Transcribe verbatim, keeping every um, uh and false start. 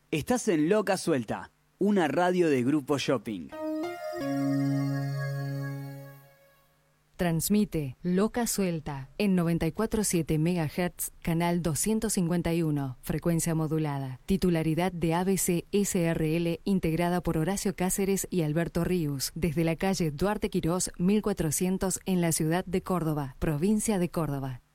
Estás en Loca Suelta, una radio de Grupo Shopping. Transmite Loca Suelta en noventa y cuatro punto siete megahertz, canal doscientos cincuenta y uno, frecuencia modulada. Titularidad de A B C S R L, integrada por Horacio Cáceres y Alberto Ríos, desde la calle Duarte Quirós mil cuatrocientos en la ciudad de Córdoba, provincia de Córdoba.